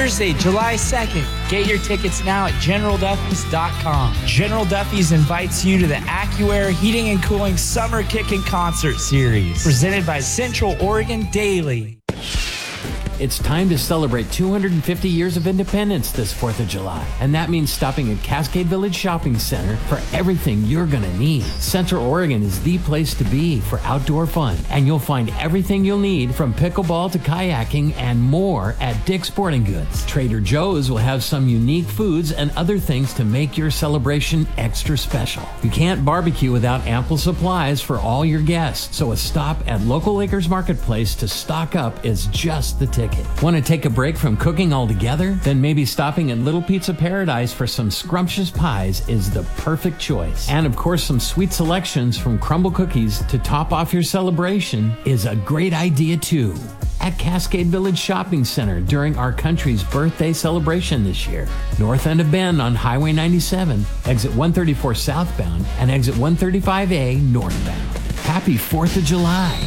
Thursday, July 2nd. Get your tickets now at GeneralDuffy's.com. General Duffy's invites you to the AccuAir Heating and Cooling Summer Kickin' Concert Series, presented by Central Oregon Daily. It's time to celebrate 250 years of independence this 4th of July. And that means stopping at Cascade Village Shopping Center for everything you're going to need. Central Oregon is the place to be for outdoor fun. And you'll find everything you'll need from pickleball to kayaking and more at Dick's Sporting Goods. Trader Joe's will have some unique foods and other things to make your celebration extra special. You can't barbecue without ample supplies for all your guests. So a stop at Local Acres Marketplace to stock up is just the ticket. Want to take a break from cooking altogether? Then maybe stopping at Little Pizza Paradise for some scrumptious pies is the perfect choice. And of course, some sweet selections from Crumble Cookies to top off your celebration is a great idea too. At Cascade Village Shopping Center during our country's birthday celebration this year. North end of Bend on Highway 97, exit 134 southbound and exit 135A northbound. Happy 4th of July.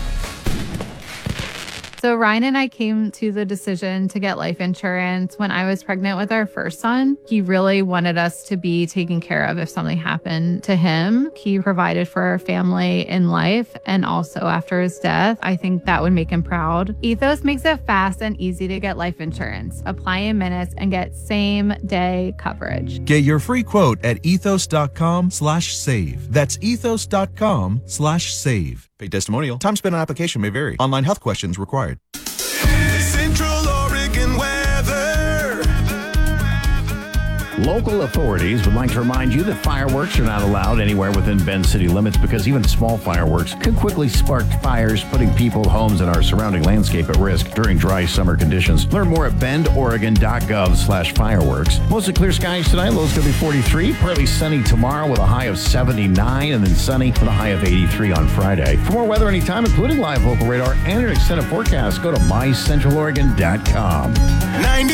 So Ryan and I came to the decision to get life insurance when I was pregnant with our first son. He really wanted us to be taken care of if something happened to him. He provided for our family in life and also after his death. I think that would make him proud. Ethos makes it fast and easy to get life insurance. Apply in minutes and get same-day coverage. Get your free quote at ethos.com/save. That's ethos.com/save. Paid testimonial. Time spent on application may vary. Online health questions required. Central Oregon weather. Local authorities would like to remind you that fireworks are not allowed anywhere within Bend city limits because even small fireworks could quickly spark fires, putting people, homes, and our surrounding landscape at risk during dry summer conditions. Learn more at bendoregon.gov/fireworks. Mostly clear skies tonight. Lows going to be 43. Partly sunny tomorrow with a high of 79, and then sunny with a high of 83 on Friday. For more weather anytime, including live local radar and an extended forecast, go to mycentraloregon.com. 90